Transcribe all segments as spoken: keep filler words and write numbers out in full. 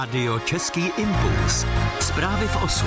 Radio Český impuls. Zprávy v osm.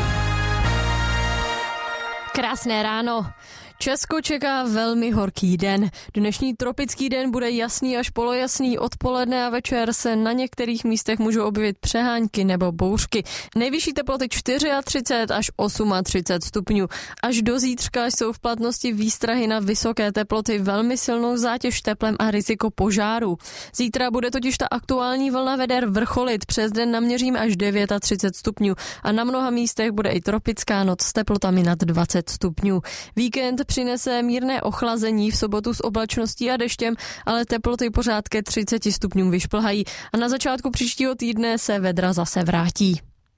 Krásné ráno. Česko čeká velmi horký den. Dnešní tropický den bude jasný až polojasný. Odpoledne a večer se na některých místech můžou objevit přehánky nebo bouřky. Nejvyšší teploty třicet čtyři až třicet osm stupňů. Až do zítřka jsou v platnosti výstrahy na vysoké teploty, velmi silnou zátěž teplem a riziko požáru. Zítra bude totiž ta aktuální vlna veder vrcholit. Přes den naměříme až třicet devět stupňů a na mnoha místech bude i tropická noc s teplotami nad dvacet stupňů. Víkend přinese mírné ochlazení, v sobotu s oblačností a deštěm, ale teploty pořád ke třicet stupňům vyšplhají a na začátku příštího týdne se vedra zase vrátí.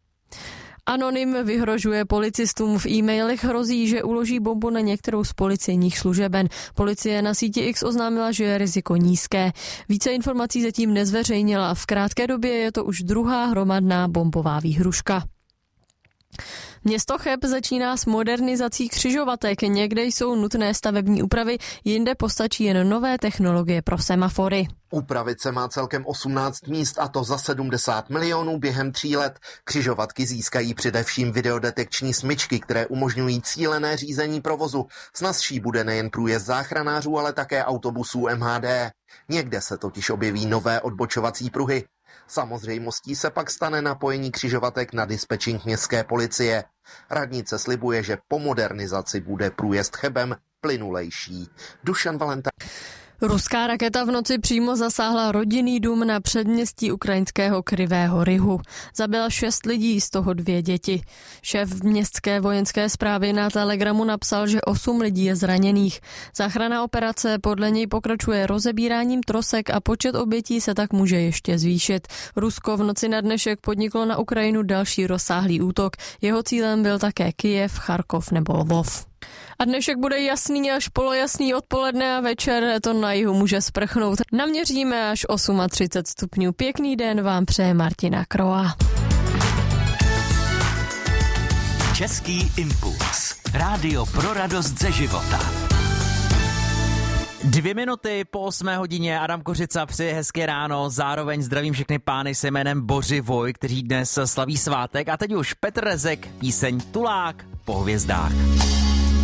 Anonym vyhrožuje policistům, v e-mailech hrozí, že uloží bombu na některou z policejních služeben. Policie na síti X oznámila, že je riziko nízké. Více informací zatím nezveřejnila. V krátké době je to už druhá hromadná bombová výhruška. Město Cheb začíná s modernizací křižovatek. Někde jsou nutné stavební úpravy, jinde postačí jen nové technologie pro semafory. Upravit se má celkem osmnáct míst, a to za sedmdesát milionů během tří let. Křižovatky získají především videodetekční smyčky, které umožňují cílené řízení provozu. Snazší bude nejen průjezd záchranářů, ale také autobusů M H D. Někde se totiž objeví nové odbočovací pruhy. Samozřejmostí se pak stane napojení křižovatek na dispečink městské policie. Radnice slibuje, že po modernizaci bude průjezd Chebem plynulejší. Dušan Valenta. Ruská raketa v noci přímo zasáhla rodinný dům na předměstí ukrajinského Krivého Rihu. Zabila šest lidí, z toho dvě děti. Šéf městské vojenské správy na Telegramu napsal, že osm lidí je zraněných. Záchranná operace podle něj pokračuje rozebíráním trosek a počet obětí se tak může ještě zvýšit. Rusko v noci na dnešek podniklo na Ukrajinu další rozsáhlý útok. Jeho cílem byl také Kyjev, Charkov nebo Lvov. A dnešek bude jasný až polojasný, odpoledne a večer to na jihu může sprchnout. Naměříme až třicet osm stupňů. Pěkný den vám přeje Martina Kroa. Český impuls. Rádio pro radost ze života. Dvě minuty po osmé hodině, Adam Kořica, přeje hezké ráno, zároveň zdravím všechny pány se jménem Boři Voj, kteří dnes slaví svátek, a teď už Petr Rezek, píseň Tulák po hvězdách.